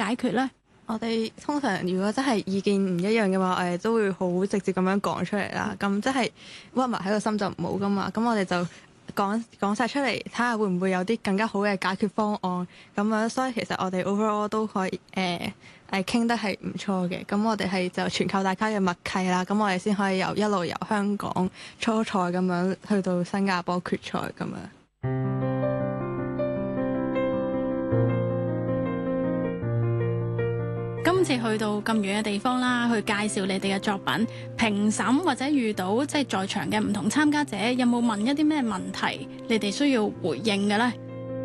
解決呢？ 我哋通常如果真係意見唔一樣嘅話，我哋都會好直接咁樣講出嚟啦。咁即係屈埋喺個心就唔好噶嘛。咁我哋就講晒出嚟，睇下會唔會有啲更加好嘅解決方案咁樣。所以其實我哋 overall 都可以傾得係唔錯嘅。咁我哋係就全靠大家嘅默契啦。咁我哋先可以一路由香港初賽咁樣去到新加坡決賽咁樣。 今次去到咁遠嘅地方啦，去介紹你哋嘅作品，評審或者遇到即係在場嘅唔同參加者，有冇問一啲咩問題，你哋需要回應嘅呢？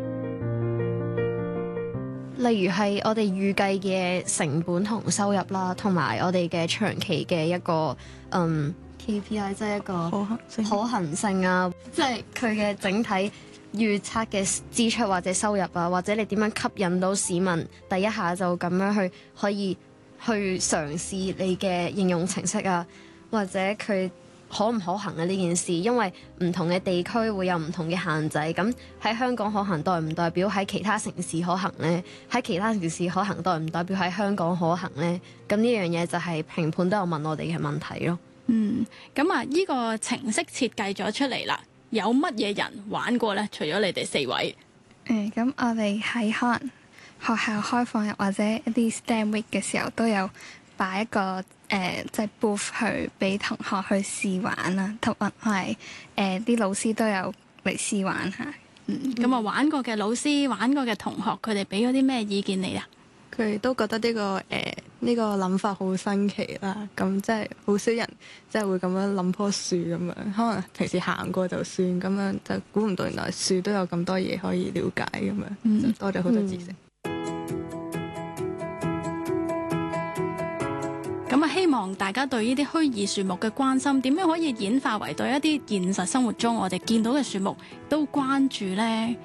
例如係我哋預計嘅成本同收入啦，同埋我哋嘅長期嘅一個KPI，即係一個可行性啊，即係佢嘅整體預測嘅支出或者收入啊，或者你點樣吸引到市民第一下就咁樣可以去嘗試你嘅應用程式啊，或者佢可唔可行啊呢件事，因為唔同嘅地區會有唔同嘅限制。咁喺香港可行代唔代表喺其他城市可行呢？喺其他城市可行代唔代表喺香港可行呢？咁呢樣嘢就係評判都有問我哋嘅問題咯。 咁啊，呢個程式設計咗出嚟啦。有乜嘢人玩過呢？除咗你哋四位， 咁我哋喺可能學校開放日或者一啲 STEM week 嘅時候，都有擺一個即係 booth 去俾同學去試玩啦，同埋啲老師都有嚟試玩下。 咁啊，玩過嘅老師、玩過嘅同學，佢哋俾咗啲咩意見你啊？ 佢哋都覺得呢個諗法好新奇啦，咁即係好少人即係會咁樣諗棵樹咁樣，可能平時行過就算咁樣，就估唔到原來樹都有咁多嘢可以了解咁樣，就多咗好多知識。 咁啊，希望大家對呢啲虛擬樹木嘅關心，點樣可以演化為對一啲現實生活中我哋見到嘅樹木都關注呢？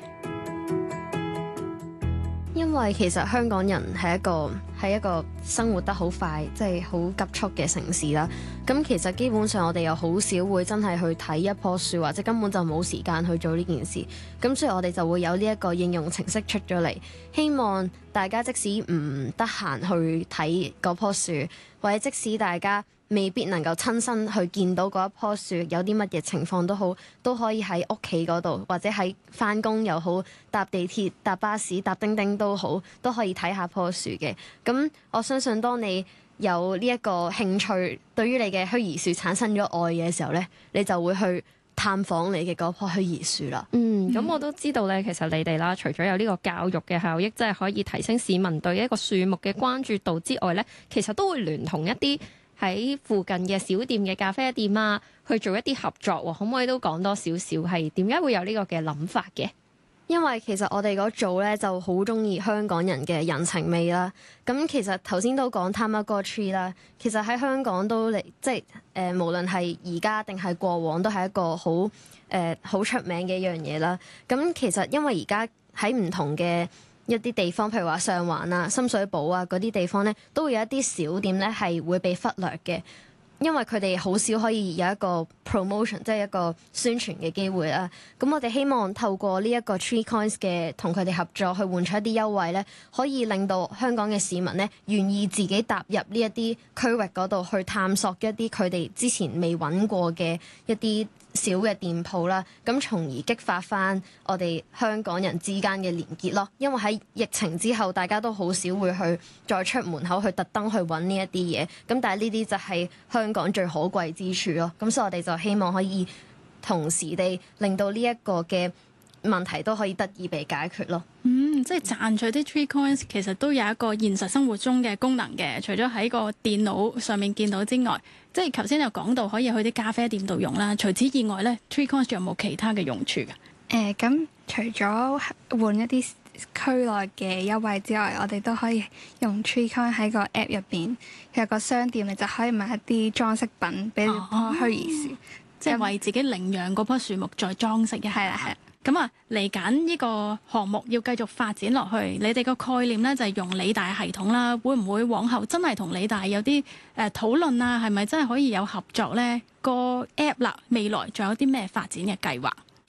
因為其實香港人係一個生活得好快，即係好急速嘅城市啦。咁其實基本上我哋又好少會真係去睇一棵樹，或者根本就冇時間去做呢件事。咁所以我哋就會有呢一個應用程式出咗嚟，希望大家即使唔得閒去睇嗰棵樹，或者即使大家未必能夠親身去見到嗰一棵樹有啲乜嘢情況都好，都可以喺屋企嗰度，或者喺返工又好，搭地鐵、搭巴士、搭叮叮都好，都可以睇下棵樹嘅。咁我相信當你有呢一個興趣，對於你嘅虛擬樹產生咗愛嘅時候呢，你就會去探訪你嘅嗰棵虛擬樹啦。 咁我都知道咧，其實你哋啦，除咗有呢個教育嘅效益，即係可以提升市民對一個樹木嘅關注度之外咧，其實都會聯同一啲喺附近嘅小店嘅咖啡店啊，去做一啲合作喎。可唔可以都講多少少係點解會有呢個嘅諗法嘅？ 因為其實我哋嗰組咧就好中意香港人嘅人情味啦。咁其實頭先都講 Tamagotchi 啦，其實喺香港都嚟即係無論係而家定係過往都係一個好出名嘅一樣嘢啦。咁其實因為而家喺唔同嘅一啲地方，譬如話上環啊、深水埗啊嗰啲地方咧，都會有一啲小店咧係會被忽略嘅。因為佢哋好少可以有一個 promotion， 即係一個宣傳嘅機會啦。咁我哋希望透過呢一個 Tree Coins 嘅同佢哋合作，去換取一啲優惠咧，可以令到香港嘅市民咧願意自己踏入呢一啲區域嗰度，去探索一啲佢哋之前未揾過嘅一啲小嘅店鋪啦。咁從而激發翻我哋香港人之間嘅連結咯。因為喺疫情之後，大家都好少會去再出門口去特登去揾呢一啲嘢。咁但係呢啲就係香港最可貴之處咯。咁所以我哋就希望可以同時地令到呢一個嘅問題都可以得以被解決咯。 即係賺取啲 Tree Coins 其實都有一個現實生活中嘅功能嘅，除咗喺個電腦上面見到之外，即係頭先有講到可以去啲咖啡店度用啦。除此以外咧，Tree Coins 仲有冇其他嘅用處㗎？ 咁除咗換一啲區內嘅優惠之外，我哋都可以用 Tree Coin 喺個 app 入邊，有個商店，你就可以買一啲裝飾品俾你棵虛擬樹， 即係為自己領養嗰棵樹木再裝飾一下。係啦。咁啊，嚟緊呢個項目要繼續發展落去，你哋個概念咧就係用理大系統啦，會唔會往後真係同理大有啲討論啊？係咪真係可以有合作咧？個 app 啦，未來仲有啲咩發展嘅計劃？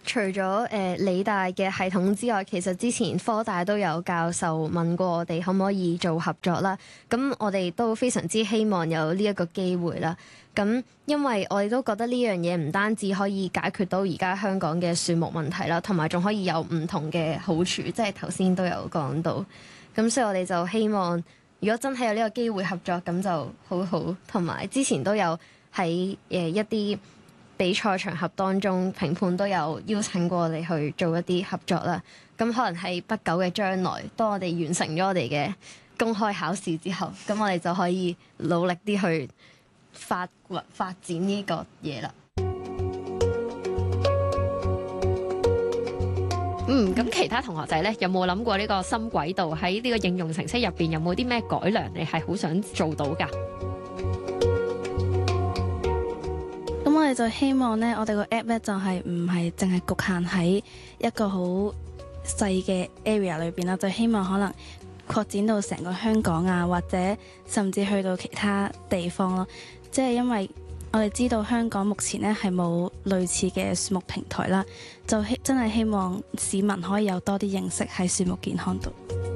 除咗理大嘅系統之外，其實之前科大都有教授問過我哋可唔可以做合作啦。咁我哋都非常之希望有呢一個機會啦。咁因為我哋都覺得呢樣嘢唔單止可以解決到而家香港嘅樹木問題啦，同埋仲可以有唔同嘅好處，即係頭先都有講到。咁所以我哋就希望，如果真係有呢個機會合作，咁就好好。同埋之前都有喺一啲比賽場合當中，評判都有邀請過我哋去做一啲合作啦。咁可能喺不久嘅將來，當我哋完成咗我哋嘅公開考試之後，咁我哋就可以努力啲去發展呢個嘢啦。 咁其他同學仔咧有冇諗過呢個深軌道喺呢個應用程式入邊有冇啲咩改良？你係好想做到㗎？ 咁我哋就希望咧，我哋個 app 咧就係唔係淨係局限喺一個好細嘅 area 裏邊啦，就希望可能擴展到成個香港啊，或者甚至去到其他地方咯。即係因為我哋知道香港目前咧係冇類似嘅樹木平台啦，就真係希望市民可以有多啲認識喺樹木健康度。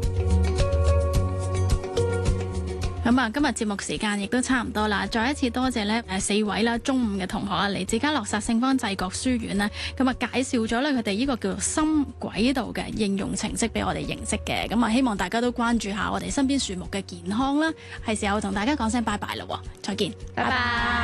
咁啊，今日節目時間亦都差唔多啦，再一次多謝咧4位啦，中五嘅同學啊，嚟自嘉諾撒聖方濟各書院啦，咁啊介紹咗咧佢哋呢個叫做深軌道嘅應用程式俾我哋認識嘅，咁啊希望大家都關注下我哋身邊樹木嘅健康啦，係時候同大家講聲拜拜啦，再見， 拜拜。